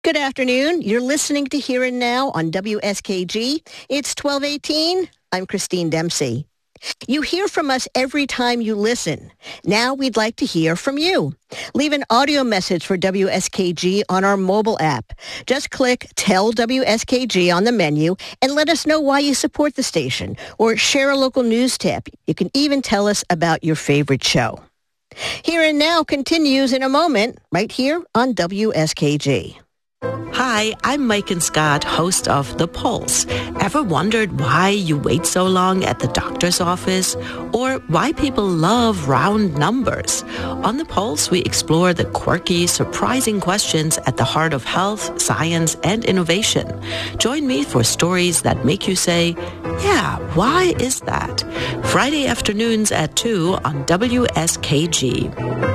Good afternoon. You're listening to Here and Now on WSKG. It's 12:18. I'm Christine Dempsey. You hear from us every time you listen. Now we'd like to hear from you. Leave an audio message for WSKG on our mobile app. Just click Tell WSKG on the menu and let us know why you support the station or share a local news tip. You can even tell us about your favorite show. Here and Now continues in a moment right here on WSKG. Hi, I'm Maiken Scott, host of The Pulse. Ever wondered why you wait so long at the doctor's office? Or why people love round numbers? On The Pulse, we explore the quirky, surprising questions at the heart of health, science, and innovation. Join me for stories that make you say, yeah, why is that? Friday afternoons at 2 on WSKG.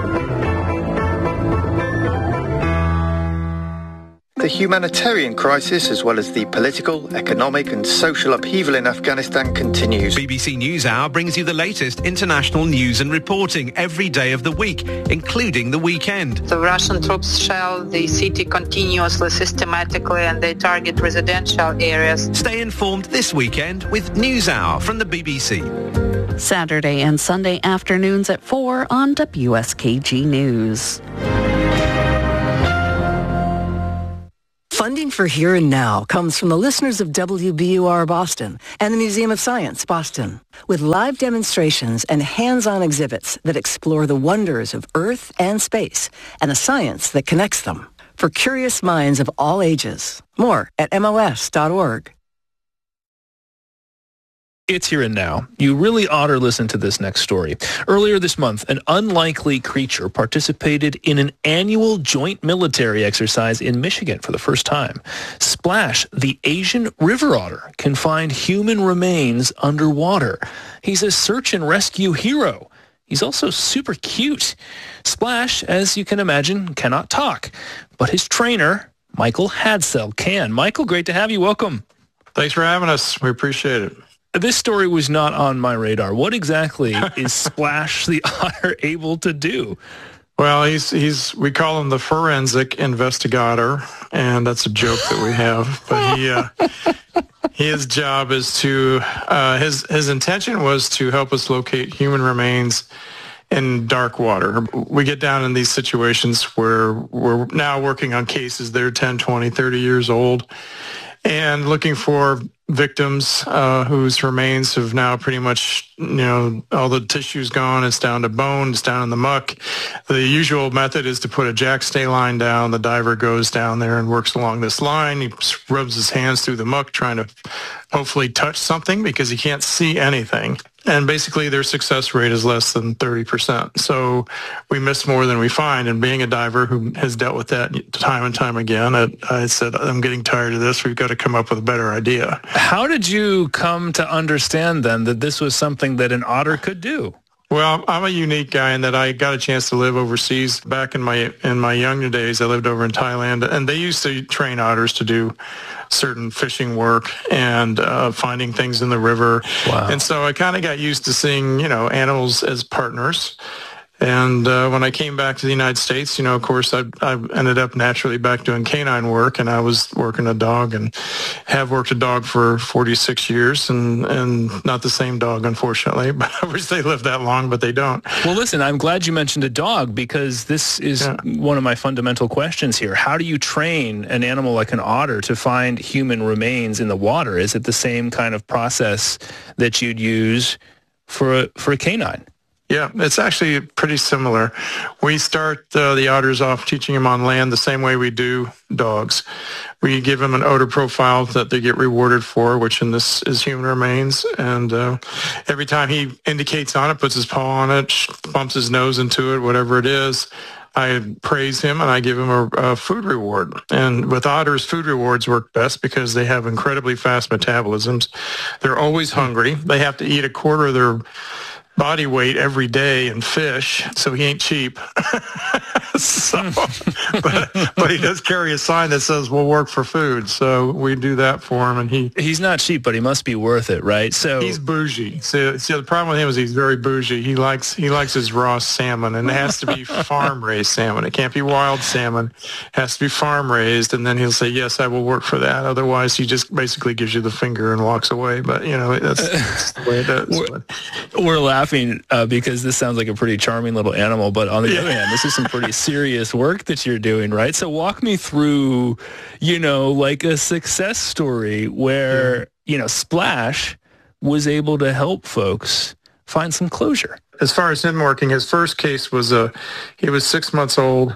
The humanitarian crisis, as well as the political, economic and social upheaval in Afghanistan, continues. BBC NewsHour brings you the latest international news and reporting every day of the week, including the weekend. The Russian troops shell the city continuously, systematically, and they target residential areas. Stay informed this weekend with NewsHour from the BBC. Saturday and Sunday afternoons at 4 on WSKG News. Funding for Here and Now comes from the listeners of WBUR Boston and the Museum of Science Boston, with live demonstrations and hands-on exhibits that explore the wonders of Earth and space and the science that connects them. For curious minds of all ages. More at MOS.org. It's Here and Now. You really ought to listen to this next story. Earlier this month, an unlikely creature participated in an annual joint military exercise in Michigan for the first time. Splash, the Asian river otter, can find human remains underwater. He's a search and rescue hero. He's also super cute. Splash, as you can imagine, cannot talk, but his trainer, Michael Hadsell, can. Michael, great to have you. Welcome. Thanks for having us. We appreciate it. This story was not on my radar. What exactly is Splash the otter able to do? Well, we call him the forensic investigator, and that's a joke that we have. But his job is to his intention was to help us locate human remains in dark water. We get down in these situations where we're now working on cases that are 10, 20, 30 years old and looking for victims whose remains have now pretty much, all the tissue's gone. It's down to bone. It's down in the muck. The usual method is to put a jack stay line down. The diver goes down there and works along this line. He rubs his hands through the muck trying to hopefully touch something because he can't see anything. And basically their success rate is less than 30%. So we miss more than we find. And being a diver who has dealt with that time and time again, I said, I'm getting tired of this. We've got to come up with a better idea. How did you come to understand then that this was something that an otter could do? Well, I'm a unique guy in that I got a chance to live overseas. Back in my younger days, I lived over in Thailand, and they used to train otters to do certain fishing work and finding things in the river. Wow. And so I kind of got used to seeing, animals as partners. And when I came back to the United States, of course, I ended up naturally back doing canine work, and I was working a dog and have worked a dog for 46 years, and not the same dog, unfortunately. But I wish they lived that long, but they don't. Well, listen, I'm glad you mentioned a dog because this is one of my fundamental questions here. How do you train an animal like an otter to find human remains in the water? Is it the same kind of process that you'd use for a canine? Yeah, it's actually pretty similar. We start the otters off teaching them on land the same way we do dogs. We give them an odor profile that they get rewarded for, which in this is human remains. And every time he indicates on it, puts his paw on it, bumps his nose into it, whatever it is, I praise him and I give him a food reward. And with otters, food rewards work best because they have incredibly fast metabolisms. They're always hungry. They have to eat a quarter of their body weight every day in fish, so he ain't cheap. But he does carry a sign that says "We'll work for food," so we do that for him. And he's not cheap, but he must be worth it, right? So he's bougie. So the problem with him is he's very bougie. He likes his raw salmon, and it has to be farm raised salmon. It can't be wild salmon. It has to be farm raised, and then he'll say, "Yes, I will work for that." Otherwise, he just basically gives you the finger and walks away. But that's the way it is. We're laughing because this sounds like a pretty charming little animal, but on the other hand, this is some pretty serious work that you're doing, right? So walk me through, like a success story where, Splash was able to help folks find some closure. As far as him working, his first case was he was 6 months old,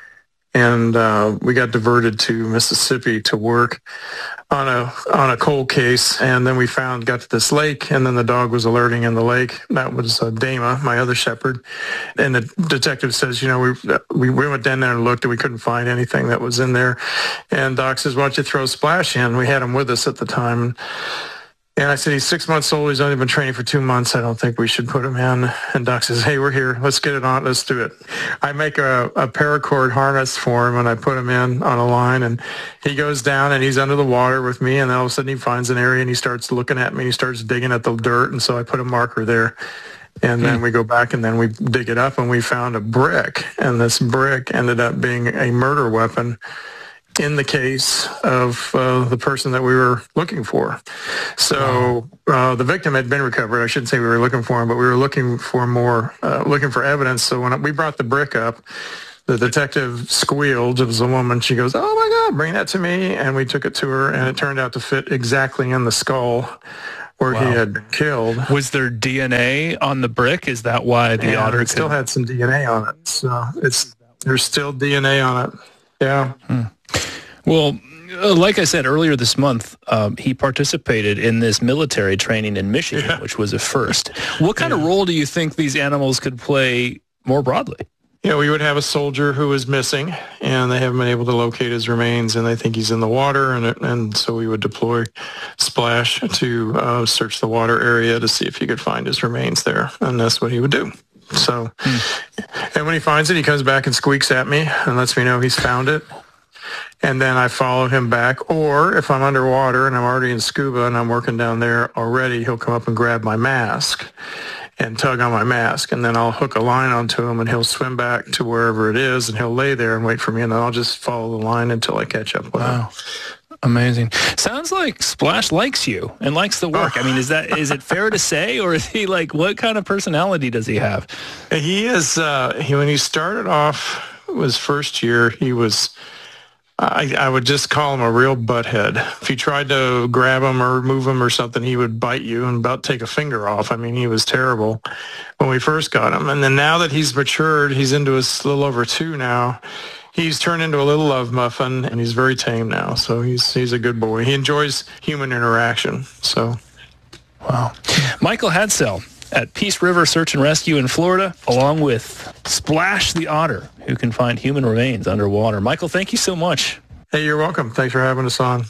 and we got diverted to Mississippi to work on a cold case, and then we got to this lake, and then the dog was alerting in the lake. That was Dama, my other shepherd, and the detective says, we went down there and looked, and we couldn't find anything that was in there, and Doc says, why don't you throw Splash in? We had him with us at the time. And I said, he's 6 months old. He's only been training for 2 months. I don't think we should put him in. And Doc says, hey, we're here. Let's get it on. Let's do it. I make a paracord harness for him, and I put him in on a line. And he goes down, and he's under the water with me. And then all of a sudden he finds an area, and he starts looking at me. He starts digging at the dirt. And so I put a marker there. And then we go back, and then we dig it up, and we found a brick. And this brick ended up being a murder weapon in the case of the person that we were looking for. So the victim had been recovered. I shouldn't say we were looking for him, but we were looking for looking for evidence. So when we brought the brick up, the detective squealed. It was a woman. She goes, oh my God, bring that to me. And we took it to her, and it turned out to fit exactly in the skull where he had been killed. Was there DNA on the brick? Is that why the otter still had some DNA on it? So there's still DNA on it. Yeah. Well, like I said earlier this month, he participated in this military training in Michigan, which was a first. What kind of role do you think these animals could play more broadly? We would have a soldier who is missing, and they haven't been able to locate his remains, and they think he's in the water, and so we would deploy Splash to search the water area to see if he could find his remains there, and that's what he would do. So, and when he finds it, he comes back and squeaks at me and lets me know he's found it. And then I follow him back. Or if I'm underwater and I'm already in scuba and I'm working down there already, he'll come up and grab my mask and tug on my mask. And then I'll hook a line onto him, and he'll swim back to wherever it is, and he'll lay there and wait for me. And then I'll just follow the line until I catch up with him. Amazing. Sounds like Splash likes you and likes the work. I mean, is it fair to say, or is he what kind of personality does he have? He is, when he started off his first year, he was, I would just call him a real butthead. If you tried to grab him or move him or something, he would bite you and about take a finger off. I mean, he was terrible when we first got him. And then now that he's matured, he's into his little over 2 now. He's turned into a little love muffin, and he's very tame now. So he's a good boy. He enjoys human interaction. So, wow. Michael Hadsell at Peace River Search and Rescue in Florida, along with Splash the otter, who can find human remains underwater. Michael, thank you so much. Hey, you're welcome. Thanks for having us on.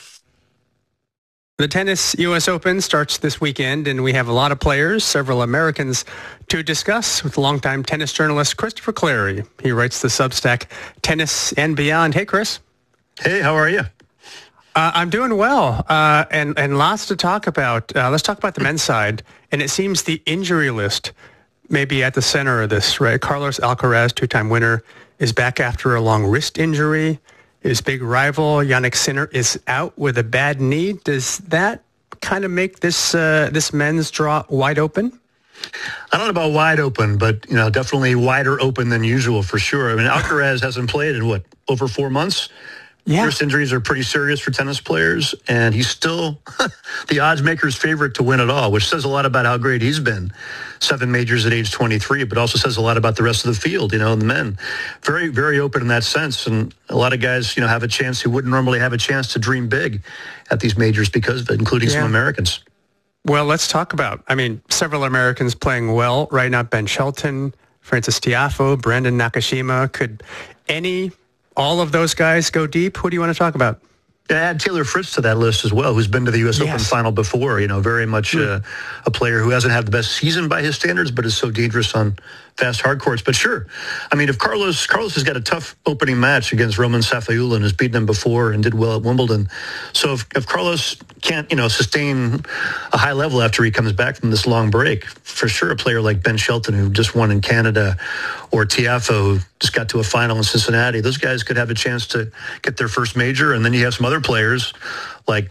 The Tennis U.S. Open starts this weekend, and we have a lot of players, several Americans, to discuss with longtime tennis journalist Christopher Clarey. He writes the Substack Tennis and Beyond. Hey, Chris. Hey, how are you? I'm doing well, and lots to talk about. Let's talk about the men's side, and it seems the injury list may be at the center of this, right? Carlos Alcaraz, 2-time winner, is back after a long wrist injury. His big rival, Jannik Sinner, is out with a bad knee. Does that kind of make this men's draw wide open? I don't know about wide open, but definitely wider open than usual for sure. I mean, Alcaraz hasn't played in over 4 months. Yeah. Wrist injuries are pretty serious for tennis players, and he's still the odds maker's favorite to win it all, which says a lot about how great he's been. 7 majors at age 23, but also says a lot about the rest of the field, the men. Very, very open in that sense, and a lot of guys, have a chance who wouldn't normally have a chance to dream big at these majors because of it, including some Americans. Well, let's talk about, several Americans playing well right now. Ben Shelton, Francis Tiafoe, Brandon Nakashima. Could all of those guys go deep? Who do you want to talk about? Add Taylor Fritz to that list as well, who's been to the U.S. Open final before. Very much a player who hasn't had the best season by his standards, but is so dangerous on fast hard courts. But sure, I mean, if Carlos has got a tough opening match against Roman Safiullin, who's beaten him before and did well at Wimbledon. So if Carlos can't, sustain a high level after he comes back from this long break, for sure, a player like Ben Shelton, who just won in Canada, or Tiafoe, who just got to a final in Cincinnati, those guys could have a chance to get their first major. And then you have some other players like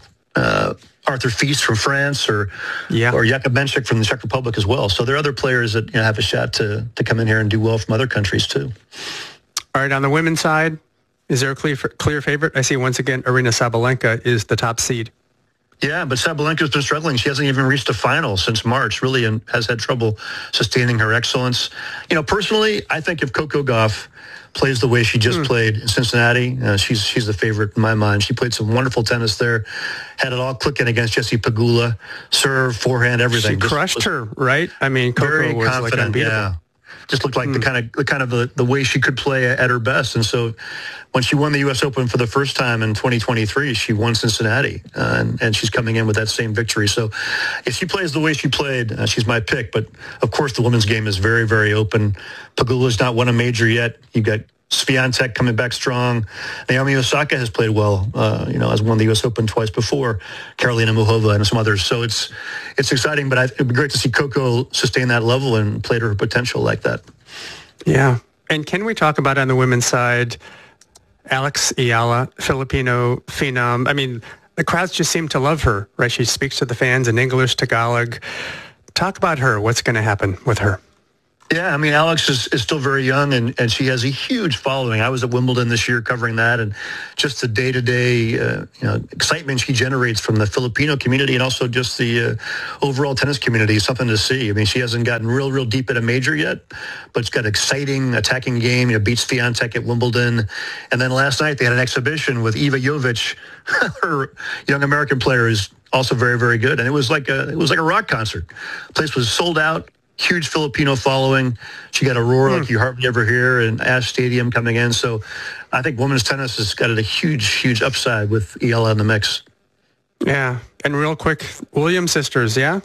Arthur Fils from France or Jakub Benčík from the Czech Republic as well. So there are other players that have a shot to come in here and do well from other countries too. All right, on the women's side, is there a clear favorite? I see once again Aryna Sabalenka is the top seed. Yeah, but Sabalenka's been struggling. She hasn't even reached a final since March, really, and has had trouble sustaining her excellence. Personally, I think if Coco Gauff plays the way she just played in Cincinnati, she's the favorite in my mind. She played some wonderful tennis there, had it all clicking against Jessie Pegula, serve, forehand, everything. She crushed her, right? I mean, Coco was like unbeatable. Yeah. Just looked like the way she could play at her best. And so when she won the U.S. Open for the first time in 2023, she won Cincinnati, and she's coming in with that same victory. So if she plays the way she played, she's my pick. But, of course, the women's game is very, very open. Pegula's not won a major yet. You got Swiatek coming back strong. Naomi Osaka has played well, has won the U.S. Open twice before. Karolina Muchova and some others. So it's exciting, but it'd be great to see Coco sustain that level and play to her potential like that. Yeah. And can we talk about on the women's side, Alex Ayala, Filipino phenom? I mean, the crowds just seem to love her, right? She speaks to the fans in English, Tagalog. Talk about her. What's going to happen with her? Yeah, I mean, Alex is still very young, and she has a huge following. I was at Wimbledon this year covering that, and just the day-to-day excitement she generates from the Filipino community and also just the overall tennis community is something to see. I mean, she hasn't gotten real deep at a major yet, but it's got an exciting attacking game. Beats Swiatek at Wimbledon. And then last night they had an exhibition with Iva Jovic, her young American player, is also very, very good. And it was like a rock concert. The place was sold out. Huge Filipino following. She got a roar like you hardly ever hear in Ash Stadium coming in. So I think women's tennis has got a huge upside with Ayala in the mix. Yeah. And real quick, Williams sisters, yeah?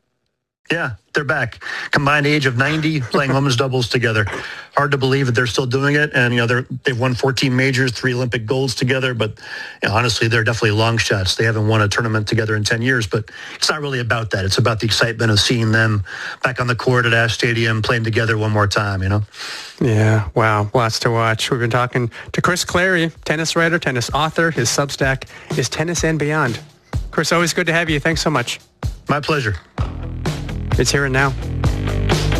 Yeah, they're back. Combined age of 90, playing women's doubles together. Hard to believe that they're still doing it. And, they've won 14 majors, 3 Olympic golds together. But honestly, they're definitely long shots. They haven't won a tournament together in 10 years. But it's not really about that. It's about the excitement of seeing them back on the court at Ash Stadium, playing together one more time, Yeah, wow. Lots to watch. We've been talking to Chris Clarey, tennis writer, tennis author. His Substack is Tennis and Beyond. Chris, always good to have you. Thanks so much. My pleasure. It's Here and Now.